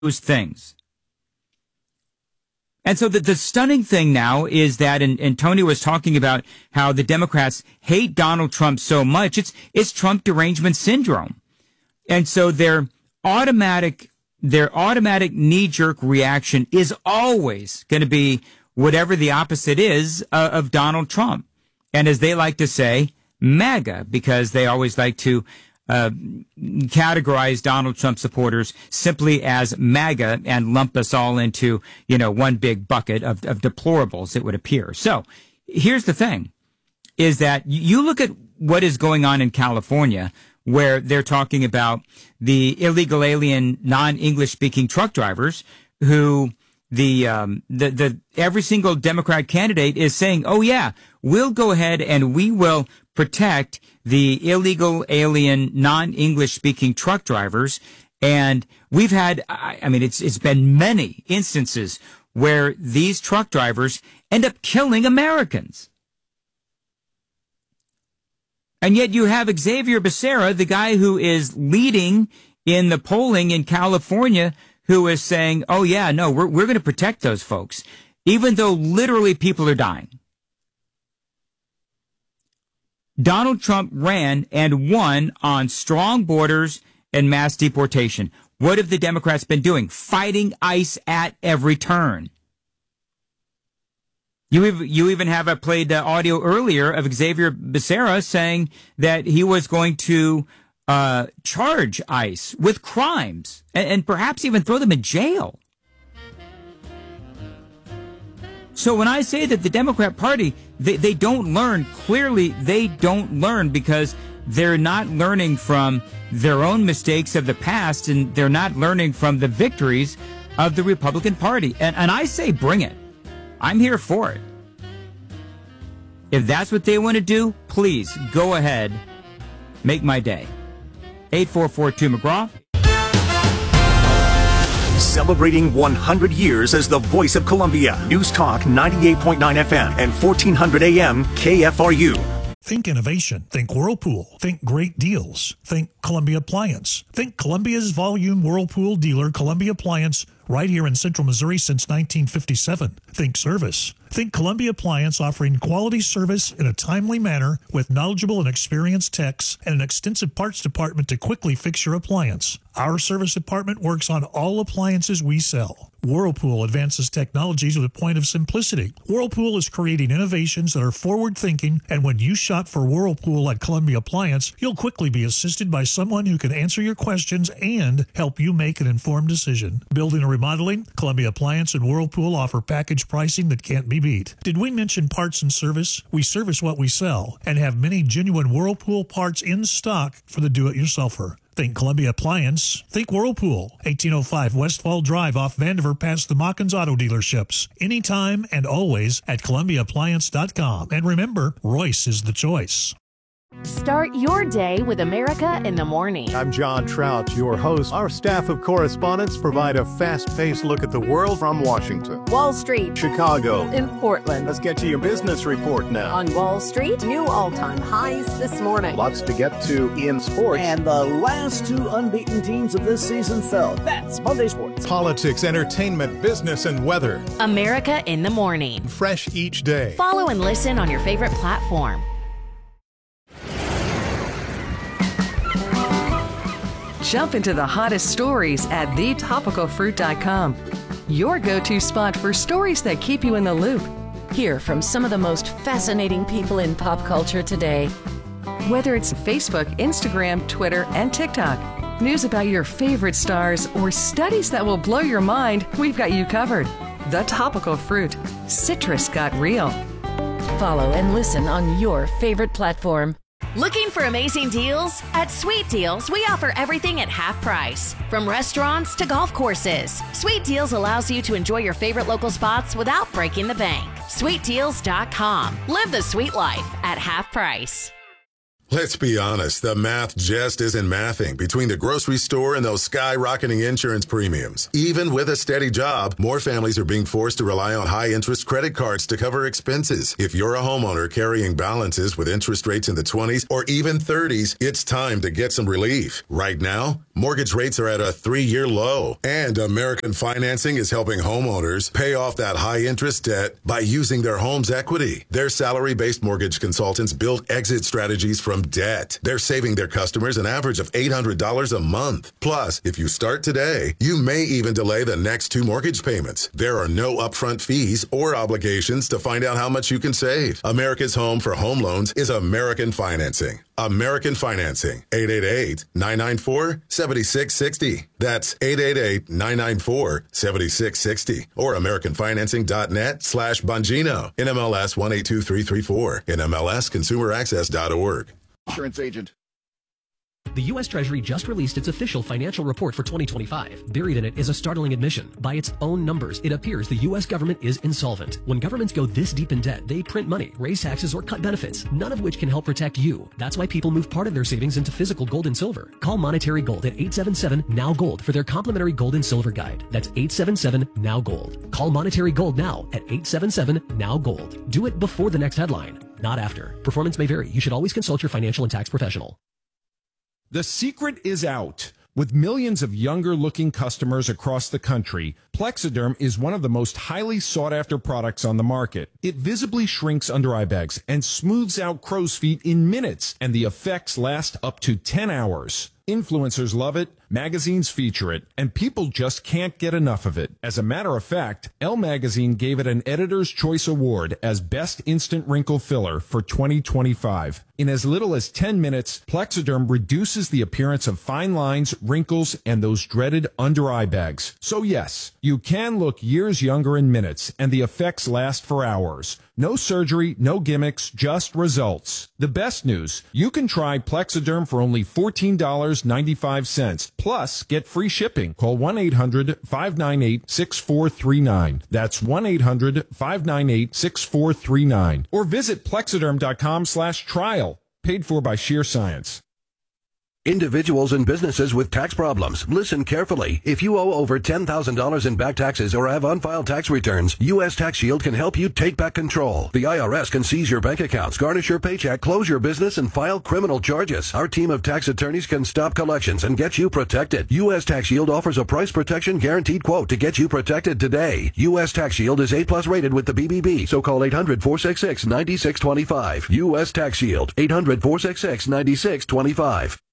those things. And so the stunning thing now is that, and Tony was talking about how the Democrats hate Donald Trump so much, it's Trump derangement syndrome. And so their automatic knee-jerk reaction is always going to be whatever the opposite is of Donald Trump. And as they like to say, MAGA, because they always like to categorize Donald Trump supporters simply as MAGA and lump us all into, one big bucket of deplorables, it would appear. So here's the thing, is that you look at what is going on in California, where they're talking about the illegal alien non-English speaking truck drivers who every single Democrat candidate is saying, oh yeah, we'll go ahead and we will protect the illegal alien non-English speaking truck drivers. And we've had, it's been many instances where these truck drivers end up killing Americans. And yet you have Xavier Becerra, the guy who is leading in the polling in California, who is saying, oh yeah, no, we're going to protect those folks, even though literally people are dying. Donald Trump ran and won on strong borders and mass deportation. What have the Democrats been doing? Fighting ICE at every turn. You even have played audio earlier of Xavier Becerra saying that he was going to charge ICE with crimes and perhaps even throw them in jail. So when I say that the Democrat Party, they don't learn, clearly they don't learn because they're not learning from their own mistakes of the past, and they're not learning from the victories of the Republican Party. And I say bring it. I'm here for it. If that's what they want to do, please go ahead. Make my day. 8442-McGraw. Celebrating 100 years as the voice of Columbia. News Talk 98.9 FM and 1400 AM KFRU. Think innovation. Think Whirlpool. Think great deals. Think Columbia Appliance. Think Columbia's volume Whirlpool dealer, Columbia Appliance, right here in Central Missouri since 1957. Think service. Think Columbia Appliance, offering quality service in a timely manner with knowledgeable and experienced techs and an extensive parts department to quickly fix your appliance. Our service department works on all appliances we sell. Whirlpool advances technologies with a point of simplicity. Whirlpool is creating innovations that are forward-thinking, and when you shop for Whirlpool at Columbia Appliance, you'll quickly be assisted by someone who can answer your questions and help you make an informed decision. Building or remodeling, Columbia Appliance and Whirlpool offer package pricing that can't be beat. Did we mention parts and service? We service what we sell and have many genuine Whirlpool parts in stock for the do-it-yourselfer. Think Columbia Appliance. Think Whirlpool. 1805 Westfall Drive off Vandiver past the Mockins Auto Dealerships. Anytime and always at ColumbiaAppliance.com. And remember, Royce is the choice. Start your day with America in the Morning. I'm John Trout, your host. Our staff of correspondents provide a fast-paced look at the world from Washington, Wall Street, Chicago, in Portland. Let's get to your business report now. On Wall Street, new all-time highs this morning. Lots to get to in sports. And the last two unbeaten teams of this season fell. That's Monday Sports. Politics, entertainment, business, and weather. America in the Morning. Fresh each day. Follow and listen on your favorite platform. Jump into the hottest stories at thetopicalfruit.com. Your go-to spot for stories that keep you in the loop. Hear from some of the most fascinating people in pop culture today. Whether it's Facebook, Instagram, Twitter, and TikTok, news about your favorite stars, or studies that will blow your mind, we've got you covered. The Topical Fruit. Citrus got real. Follow and listen on your favorite platform. Looking for amazing deals? At Sweet Deals, we offer everything at half price. From restaurants to golf courses, Sweet Deals allows you to enjoy your favorite local spots without breaking the bank. SweetDeals.com. Live the sweet life at half price. Let's be honest, the math just isn't mathing between the grocery store and those skyrocketing insurance premiums. Even with a steady job, more families are being forced to rely on high-interest credit cards to cover expenses. If you're a homeowner carrying balances with interest rates in the 20s or even 30s, it's time to get some relief. Right now, mortgage rates are at a 3-year low, and American Financing is helping homeowners pay off that high-interest debt by using their home's equity. Their salary-based mortgage consultants build exit strategies from debt. They're saving their customers an average of $800 a month. Plus, if you start today, you may even delay the next 2 mortgage payments. There are no upfront fees or obligations to find out how much you can save. America's home for home loans is American Financing. American Financing, 888-994-7660. That's 888-994-7660. Or AmericanFinancing.net/Bongino. NMLS 182334. NMLSConsumerAccess.org. Insurance agent. The U.S. Treasury just released its official financial report for 2025. Buried in it is a startling admission. By its own numbers, it appears the U.S. government is insolvent. When governments go this deep in debt, they print money, raise taxes, or cut benefits, none of which can help protect you. That's why people move part of their savings into physical gold and silver. Call Monetary Gold at 877-NOW-GOLD for their complimentary gold and silver guide. That's 877-NOW-GOLD. Call Monetary Gold now at 877-NOW-GOLD. Do it before the next headline, not after. Performance may vary. You should always consult your financial and tax professional. The secret is out. With millions of younger-looking customers across the country, Plexiderm is one of the most highly sought-after products on the market. It visibly shrinks under-eye bags and smooths out crow's feet in minutes, and the effects last up to 10 hours. Influencers love it, magazines feature it, and people just can't get enough of it. As a matter of fact, Elle Magazine gave it an Editor's Choice Award as Best Instant Wrinkle Filler for 2025. In as little as 10 minutes, Plexiderm reduces the appearance of fine lines, wrinkles, and those dreaded under-eye bags. So yes, you can look years younger in minutes, and the effects last for hours. No surgery, no gimmicks, just results. The best news, you can try Plexiderm for only $14.95. Plus, get free shipping. Call 1-800-598-6439. That's 1-800-598-6439. Or visit Plexiderm.com/trial. Paid for by Sheer Science. Individuals and businesses with tax problems, listen carefully. If you owe over $10,000 in back taxes or have unfiled tax returns, U.S. Tax Shield can help you take back control. The IRS can seize your bank accounts, garnish your paycheck, close your business, and file criminal charges. Our team of tax attorneys can stop collections and get you protected. U.S. Tax Shield offers a price protection guaranteed quote to get you protected today. U.S. Tax Shield is A+ rated with the BBB, so call 800-466-9625. U.S. Tax Shield, 800-466-9625.